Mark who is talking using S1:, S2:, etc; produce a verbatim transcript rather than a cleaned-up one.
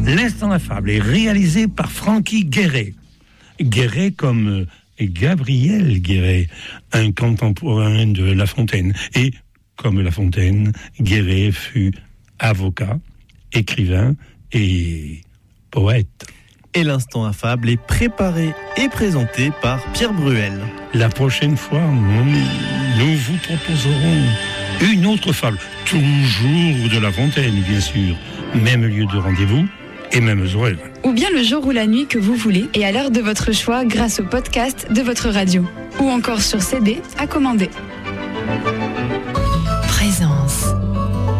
S1: L'instant affable est réalisé par Francky Guéret. Guéret comme euh, Gabriel Guéret, un contemporain de La Fontaine. Et comme La Fontaine, Guéret fut avocat, écrivain et poète.
S2: Et l'instant affable est préparé et présenté par Pierre Bruel.
S1: La prochaine fois, nous vous proposerons une autre fable, toujours de La Fontaine, bien sûr. Même lieu de rendez-vous et mêmes horaires.
S3: Ou bien le jour ou la nuit que vous voulez et à l'heure de votre choix grâce au podcast de votre radio. Ou encore sur C D à commander.